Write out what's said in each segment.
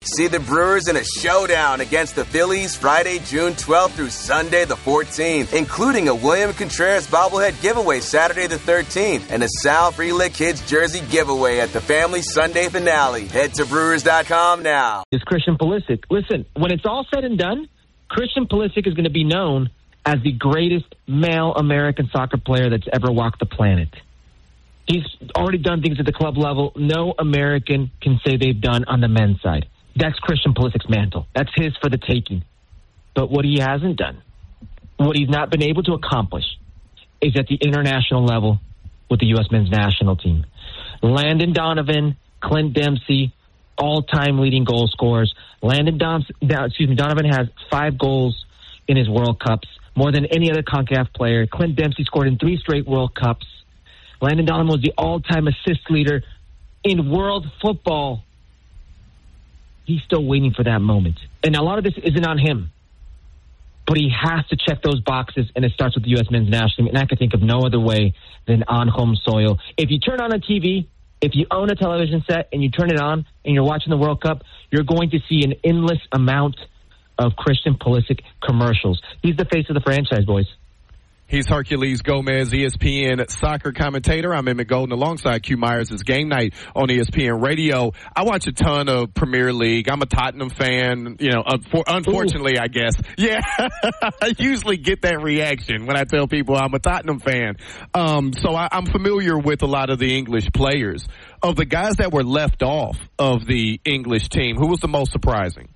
See the Brewers in a showdown against the Phillies Friday, June 12th through Sunday the 14th, including a William Contreras bobblehead giveaway Saturday the 13th and a Sal Frelick Kids jersey giveaway at the family Sunday finale. Head to Brewers.com now. It's Christian Pulisic. Listen, when it's all said and done, Christian Pulisic is going to be known as the greatest male American soccer player that's ever walked the planet. He's already done things at the club level no American can say they've done on the men's side. That's Christian Pulisic's mantle. That's his for the taking. But what he hasn't done, what he's not been able to accomplish, is at the international level with the U.S. men's national team. Landon Donovan, Clint Dempsey, all-time leading goal scorers. Donovan has 5 goals in his World Cups, more than any other CONCACAF player. Clint Dempsey scored in 3 straight World Cups. Landon Donovan was the all-time assist leader in world football. He's still waiting for that moment. And a lot of this isn't on him. But he has to check those boxes, and it starts with the U.S. men's national team. And I could think of no other way than on home soil. If you turn on a TV, if you own a television set and you turn it on and you're watching the World Cup, you're going to see an endless amount of Christian Pulisic commercials. He's the face of the franchise, boys. He's Herculez Gomez, ESPN soccer commentator. I'm Emmett Golden alongside Q Myers. It's Game Night on ESPN Radio. I watch a ton of Premier League. I'm a Tottenham fan, unfortunately, I guess. Yeah, I usually get that reaction when I tell people I'm a Tottenham fan. So I'm familiar with a lot of the English players. Of the guys that were left off of the English team, who was the most surprising?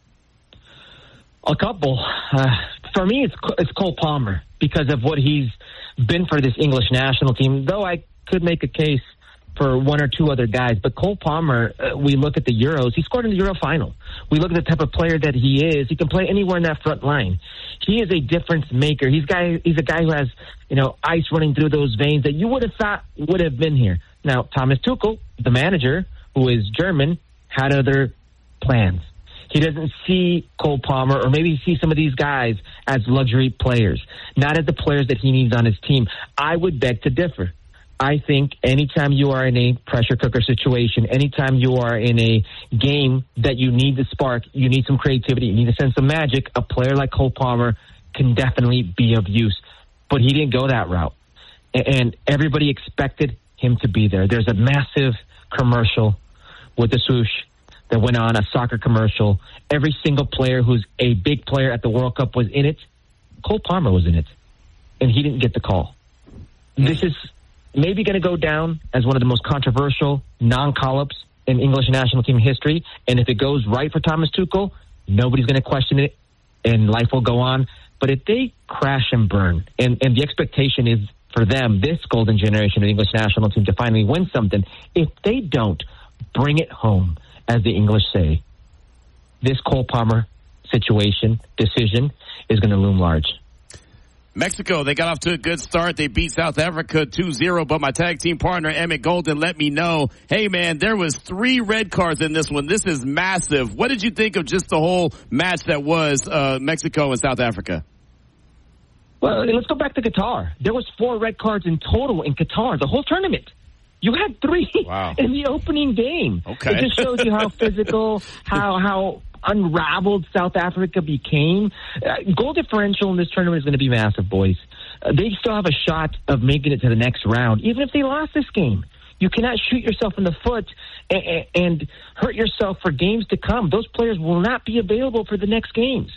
A couple. For me, it's Cole Palmer because of what he's been for this English national team, though I could make a case for 1 or 2 other guys. But Cole Palmer, we look at the Euros. He scored in the Euro final. We look at the type of player that he is. He can play anywhere in that front line. He is a difference maker. He's a guy who has, ice running through those veins that you would have thought would have been here. Now, Thomas Tuchel, the manager, who is German, had other plans. He doesn't see Cole Palmer, or maybe he sees some of these guys as luxury players, not as the players that he needs on his team. I would beg to differ. I think anytime you are in a pressure cooker situation, anytime you are in a game that you need the spark, you need some creativity, you need a sense of magic, a player like Cole Palmer can definitely be of use. But he didn't go that route. And everybody expected him to be there. There's a massive commercial with the swoosh that went on, a soccer commercial. Every single player who's a big player at the World Cup was in it. Cole Palmer was in it, and he didn't get the call. This is maybe going to go down as one of the most controversial non-call-ups in English national team history, and if it goes right for Thomas Tuchel, nobody's going to question it, and life will go on. But if they crash and burn, and the expectation is for them, this golden generation of the English national team, to finally win something, if they don't bring it home, as the English say, this Cole Palmer decision is going to loom large. Mexico, they got off to a good start. They beat South Africa 2-0, but my tag team partner, Emmett Golden, let me know, hey, man, there was 3 red cards in this one. This is massive. What did you think of just the whole match that was Mexico and South Africa? Well, let's go back to Qatar. There was 4 red cards in total in Qatar, the whole tournament. You had 3 in the opening game. Okay. It just shows you how physical, how unraveled South Africa became. Goal differential in this tournament is going to be massive, boys. They still have a shot of making it to the next round, even if they lost this game. You cannot shoot yourself in the foot and hurt yourself for games to come. Those players will not be available for the next games.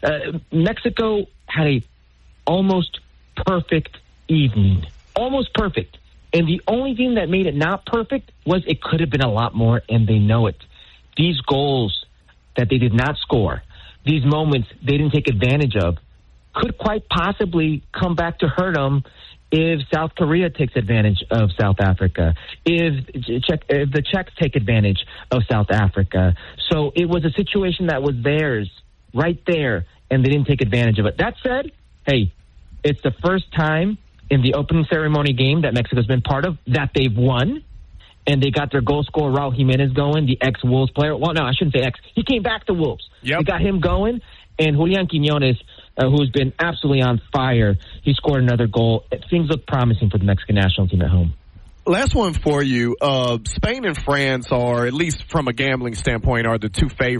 Mexico had a almost perfect evening. Almost perfect. And the only thing that made it not perfect was it could have been a lot more, and they know it. These goals that they did not score, these moments they didn't take advantage of, could quite possibly come back to hurt them if South Korea takes advantage of South Africa, if the Czechs take advantage of South Africa. So it was a situation that was theirs right there, and they didn't take advantage of it. That said, hey, it's the first time in the opening ceremony game that Mexico's been part of that they've won, and they got their goal scorer Raul Jimenez going, the ex-Wolves player. Well, no, I shouldn't say ex. He came back to Wolves. Yep. They got him going, and Julian Quiñones, who's been absolutely on fire, he scored another goal. Things look promising for the Mexican national team at home. Last one for you. Spain and France are, at least from a gambling standpoint, are the 2 favorites